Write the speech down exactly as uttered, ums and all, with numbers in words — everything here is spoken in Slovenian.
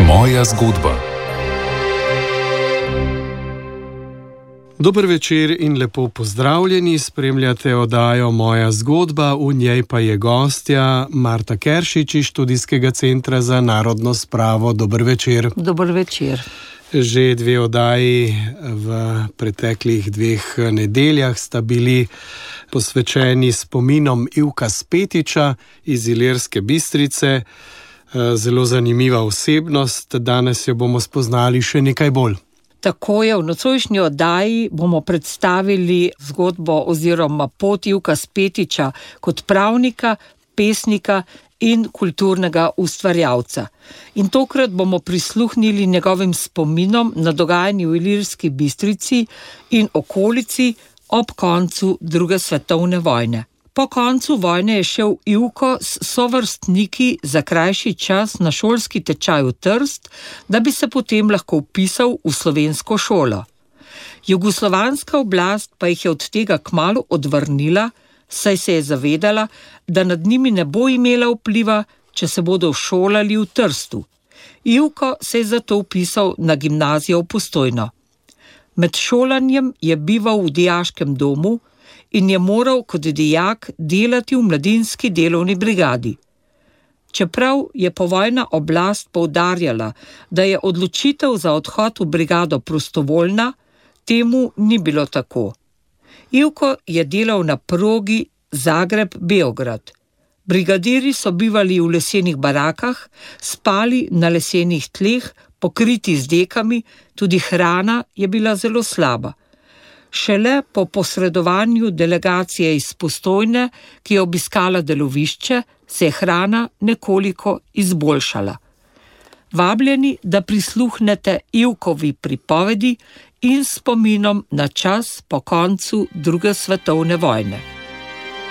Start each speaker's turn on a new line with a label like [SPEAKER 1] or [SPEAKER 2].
[SPEAKER 1] Moja zgodba. Dober večer in lepo pozdravljeni, spremljate oddajo Moja zgodba, v njej pa je gostja Marta Keršič iz Študijskega centra za narodno spravo. Dober večer.
[SPEAKER 2] Dober večer.
[SPEAKER 1] Že dve oddaji v preteklih dveh nedeljah sta bili posvečeni spominom Ivka Spetiča iz Ilirske Bistrice. Zelo zanimiva osebnost, danes jo bomo spoznali še nekaj bolj.
[SPEAKER 2] Tako je, v nocojšnji oddaji bomo predstavili zgodbo oziroma pot Ivka Spetiča kot pravnika, pesnika in kulturnega ustvarjalca. In tokrat bomo prisluhnili njegovim spominom na dogajanje v Ilirski Bistrici in okolici ob koncu druge svetovne vojne. Po koncu vojne je šel Ivko s sovrstniki za krajši čas na šolski tečaj v Trst, da bi se potem lahko vpisal v slovensko šolo. Jugoslovanska oblast pa jih je od tega kmalu odvrnila, saj se je zavedala, da nad njimi ne bo imela vpliva, če se bodo šolali v Trstu. Ivko se je zato vpisal na gimnazijo v Postojno. Med šolanjem je bival v dijaškem domu in je moral kot dijak delati v mladinski delovni brigadi. Čeprav je povojna oblast poudarjala, da je odločitev za odhod v brigado prostovoljna, temu ni bilo tako. Ivko je delal na progi Zagreb-Beograd. Brigadirji so bivali v lesenih barakah, spali na lesenih tleh, pokriti z dekami, tudi hrana je bila zelo slaba. Šele po posredovanju delegacije iz Postojne, ki je obiskala delovišče, se je hrana nekoliko izboljšala. Vabljeni, da prisluhnete Ivkovi pripovedi in spominom na čas po koncu druge svetovne vojne.